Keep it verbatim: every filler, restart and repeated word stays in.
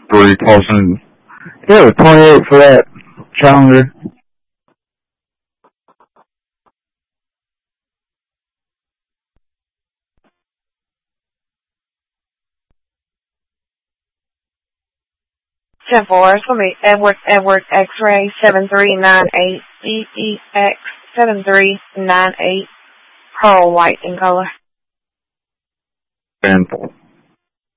three closing. Yeah, it was twenty-eight for that Challenger. ten four, it's going to be Edward, Edward, X-ray, seven three nine eight, E E X, seven three nine eight, pearl white in color. ten four.